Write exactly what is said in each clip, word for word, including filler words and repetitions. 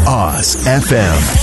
Oz F M.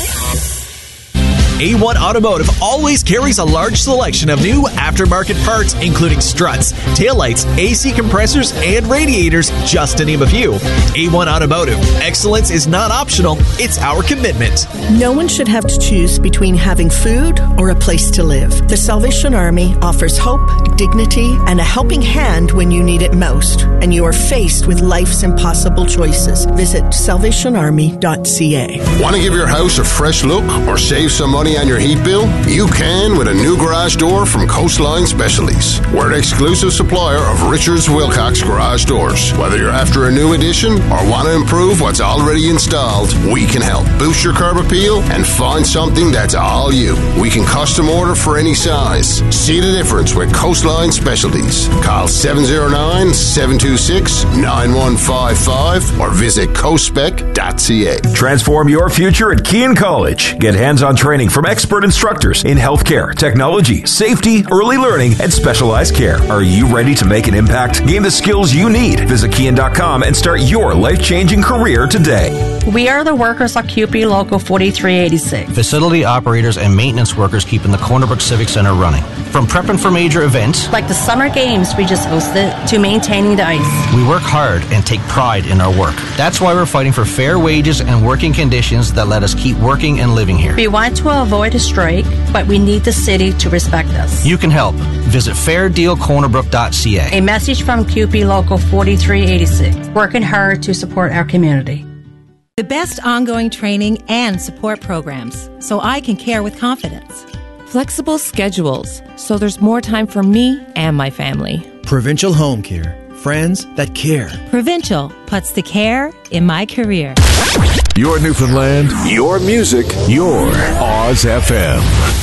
A one Automotive always carries a large selection of new aftermarket parts, including struts, taillights, A C compressors, and radiators, just to name a few. A one Automotive. Excellence is not optional, it's our commitment. No one should have to choose between having food or a place to live. The Salvation Army offers hope, dignity, and a helping hand when you need it most, and you are faced with life's impossible choices. Visit salvation army dot c a. Want to give your house a fresh look or save some money on your heat bill? You can with a new garage door from Coastline Specialties. We're an exclusive supplier of Richards Wilcox garage doors. Whether you're after a new addition or want to improve what's already installed, we can help boost your curb appeal and find something that's all you. We can custom order for any size. See the difference with Coastline Specialties. Call seven oh nine, seven two six, nine one five five or visit cospec dot c a. Transform your future at Keene College. Get hands-on training from expert instructors in healthcare, technology, safety, early learning, and specialized care. Are you ready to make an impact? Gain the skills you need. Visit Keene dot com and start your life-changing career today. We are the workers at C U P E Local forty-three eighty-six. Facility operators and maintenance workers keeping the Corner Brook Civic Center running. From prepping for major events, like the summer games we just hosted, to maintaining the ice. We work hard and take pride in our work. That's why we're fighting for fair wages and working conditions that let us keep working and living here. We want to avoid a strike, but we need the city to respect us. You can help. Visit fair deal corner brook dot c a. A message from C U P E Local forty-three eighty-six, working hard to support our community. The best ongoing training and support programs, so I can care with confidence. Flexible schedules, so there's more time for me and my family. Provincial Home Care, friends that care. Provincial puts the care in my career. Your Newfoundland, your music, your Oz F M.